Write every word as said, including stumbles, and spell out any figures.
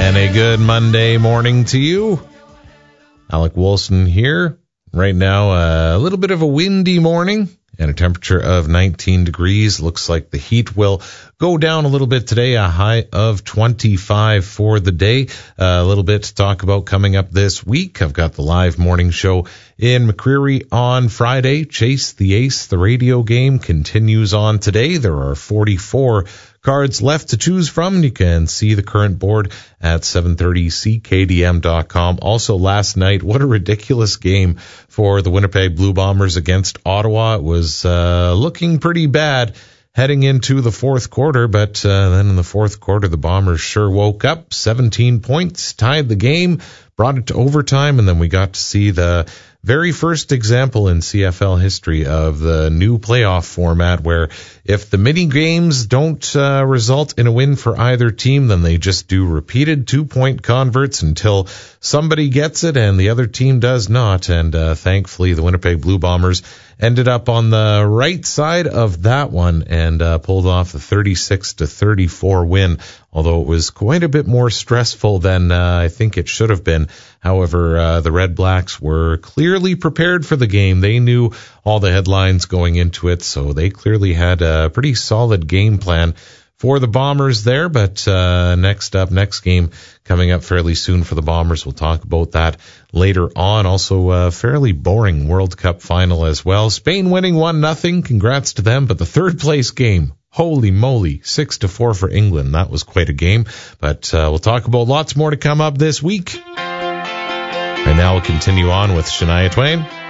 And a good Monday morning to you. Alec Wilson here. Right now, a little bit of a windy morning and a temperature of nineteen degrees. Looks like the heat will go down a little bit today, a high of twenty-five for the day. Uh, a little bit to talk about coming up this week. I've got the live morning show in McCreary on Friday. Chase the Ace, the radio game, continues on today. There are forty-four cards left to choose from. You can see the current board at seven thirty C K D M dot com. Also last night, what a ridiculous game for the Winnipeg Blue Bombers against Ottawa. It was uh, looking pretty bad heading into the fourth quarter, but uh, then in the fourth quarter, the Bombers sure woke up. seventeen points, tied the game, brought it to overtime, and then we got to see the very first example in C F L history of the new playoff format where if the mini games don't uh, result in a win for either team, then they just do repeated two-point converts until somebody gets it and the other team does not. And uh, thankfully, the Winnipeg Blue Bombers ended up on the right side of that one and uh, pulled off the thirty-six to thirty-four win, although it was quite a bit more stressful than uh, I think it should have been. However, uh, the Red Blacks were clearly prepared for the game. They knew all the headlines going into it, so they clearly had a pretty solid game plan for the Bombers there. But uh, next up, next game coming up fairly soon for the Bombers. We'll talk about that later on. Also, a fairly boring World Cup final as well. Spain winning one nothing. Congrats to them. But the third place game, holy moly, six to four for England. That was quite a game. But uh, we'll talk about lots more to come up this week. And now we'll continue on with Shania Twain.